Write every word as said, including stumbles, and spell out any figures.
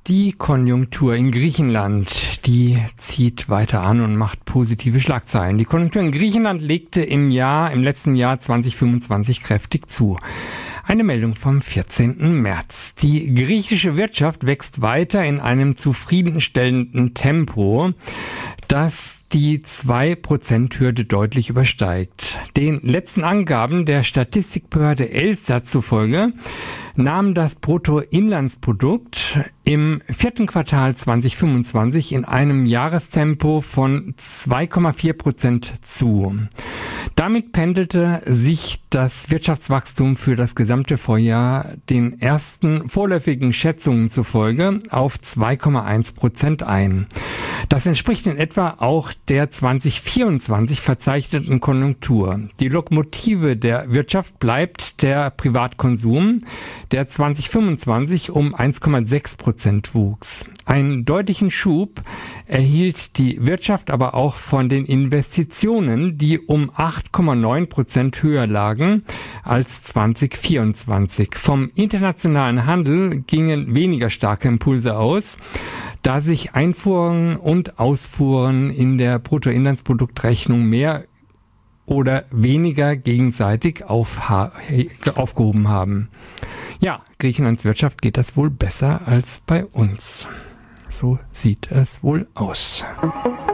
Die Konjunktur in Griechenland, die zieht weiter an und macht positive Schlagzeilen. Die Konjunktur in Griechenland legte im Jahr, im letzten Jahr zwanzig fünfundzwanzig kräftig zu. Eine Meldung vom vierzehnten März. Die griechische Wirtschaft wächst weiter in einem zufriedenstellenden Tempo, das die zwei Prozent Hürde deutlich übersteigt. Den letzten Angaben der Statistikbehörde Elstat zufolge nahm das Bruttoinlandsprodukt im vierten Quartal zwanzig fünfundzwanzig in einem Jahrestempo von zwei Komma vier Prozent zu. Damit pendelte sich das Wirtschaftswachstum für das gesamte Vorjahr den ersten vorläufigen Schätzungen zufolge auf zwei Komma eins Prozent ein. Das entspricht in etwa auch der zwanzig vierundzwanzig verzeichneten Konjunktur. Die Lokomotive der Wirtschaft bleibt der Privatkonsum, der zwanzig fünfundzwanzig um eins Komma sechs Prozent wuchs. Einen deutlichen Schub erhielt die Wirtschaft aber auch von den Investitionen, die um acht Komma neun Prozent höher lagen als zwanzig vierundzwanzig. Vom internationalen Handel gingen weniger starke Impulse aus, da sich Einfuhren und Ausfuhren in der Bruttoinlandsproduktrechnung mehr oder weniger gegenseitig aufha- aufgehoben haben. Ja, Griechenlands Wirtschaft geht das wohl besser als bei uns. So sieht es wohl aus.